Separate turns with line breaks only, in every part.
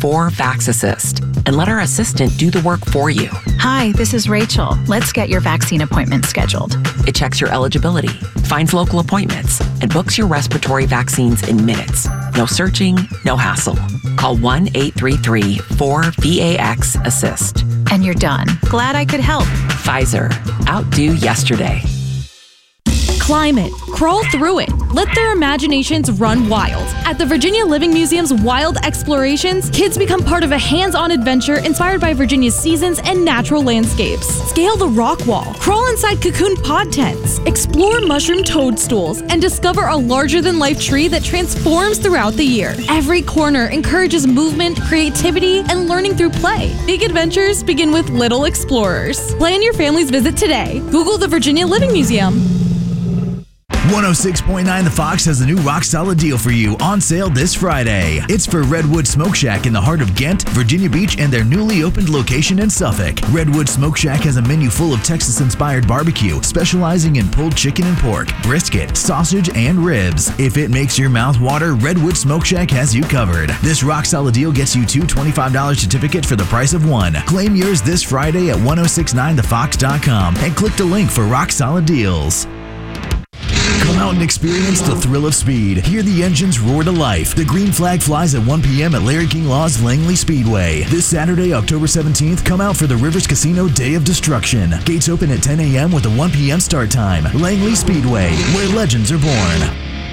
for VaxAssist and let our assistant do the work for you.
Hi, this is Rachel. Let's get your vaccine appointment scheduled.
It checks your eligibility, finds local appointments, and books your respiratory vaccines in minutes. No searching, no hassle. Call 1-833-4VAX-ASSIST.
And you're done. Glad I could help.
Pfizer. Outdo yesterday.
Climate. Crawl through it. Let their imaginations run wild. At the Virginia Living Museum's Wild Explorations, kids become part of a hands-on adventure inspired by Virginia's seasons and natural landscapes. Scale the rock wall, crawl inside cocoon pod tents, explore mushroom toadstools, and discover a larger-than-life tree that transforms throughout the year. Every corner encourages movement, creativity, and learning through play. Big adventures begin with little explorers. Plan your family's visit today. Google the Virginia Living Museum.
106.9 The Fox has a new rock-solid deal for you on sale this Friday. It's for Redwood Smoke Shack in the heart of Ghent, Virginia Beach, and their newly opened location in Suffolk. Redwood Smoke Shack has a menu full of Texas-inspired barbecue, specializing in pulled chicken and pork, brisket, sausage, and ribs. If it makes your mouth water, Redwood Smoke Shack has you covered. This rock-solid deal gets you two $25 certificates for the price of one. Claim yours this Friday at 1069thefox.com and click the link for rock-solid deals. Come out and experience the thrill of speed. Hear the engines roar to life. The green flag flies at 1 p.m. at Larry King Law's Langley Speedway. This Saturday, October 17th, come out for the Rivers Casino Day of Destruction. Gates open at 10 a.m. with a 1 p.m. start time. Langley Speedway, where legends are born.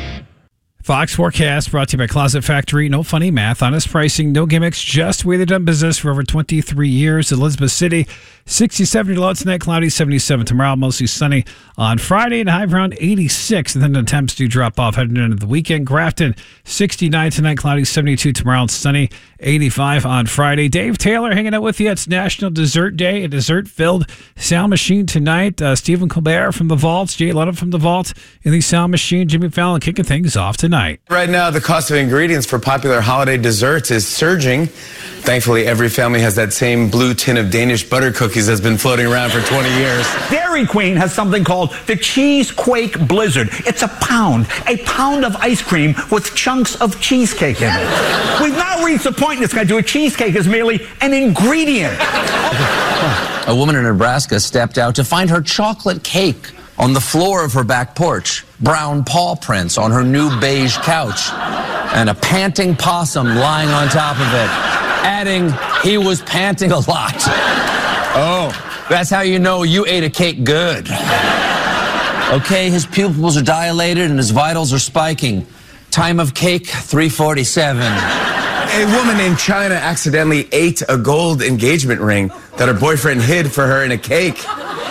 Fox Forecast brought to you by Closet Factory. No funny math, honest pricing, no gimmicks, just the way they've done business for over 23 years. Elizabeth City, 67 low tonight, cloudy, 77 tomorrow, mostly sunny on Friday, and high around 86. And then the temps do drop off heading into the weekend. Grafton, 69 tonight, cloudy, 72 tomorrow, and sunny, 85 on Friday. Dave Taylor hanging out with you. It's National Dessert Day, a dessert-filled sound machine tonight. Stephen Colbert from the Vaults, Jay Leno from the Vault in the sound machine. Jimmy Fallon kicking things off tonight.
Right now, the cost of ingredients for popular holiday desserts is surging. Thankfully, every family has that same blue tin of Danish butter cookies that's been floating around for 20 years.
Dairy Queen has something called the Cheese Quake Blizzard. It's a pound of ice cream with chunks of cheesecake in it. We've now reached the point in this country where cheesecake is merely an ingredient.
A woman in Nebraska stepped out to find her chocolate cake on the floor of her back porch, brown paw prints on her new beige couch, and a panting possum lying on top of it, adding, he was panting a lot. Oh, that's how you know you ate a cake good. Okay, his pupils are dilated and his vitals are spiking. Time of cake, 3:47.
A woman in China accidentally ate a gold engagement ring that her boyfriend hid for her in a cake.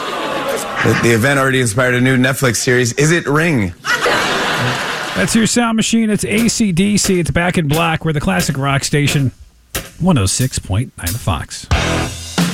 The event already inspired a new Netflix series, Is It Ring?
That's your sound machine. It's AC/DC. It's Back in Black. We're the classic rock station, 106.9 The Fox.